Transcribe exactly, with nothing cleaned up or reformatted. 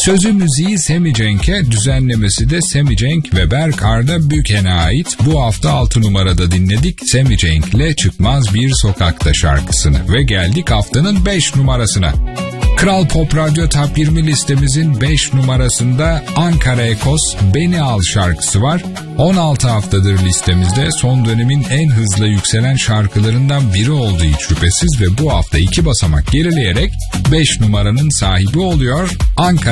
Sözü müziği Semi Cenk'e, düzenlemesi de Semi Cenk ve Berk Arda Büken'e ait. Bu hafta altı numarada dinledik Semi Cenk'le Çıkmaz Bir Sokakta şarkısını ve geldik haftanın beş numarasına. Kral Pop Radyo Top yirmi listemizin beş numarasında Ankara Ekos Beni Al şarkısı var. on altı haftadır listemizde, son dönemin en hızlı yükselen şarkılarından biri olduğu hiç şüphesiz ve bu hafta iki basamak gerileyerek beş numaranın sahibi oluyor. Ankara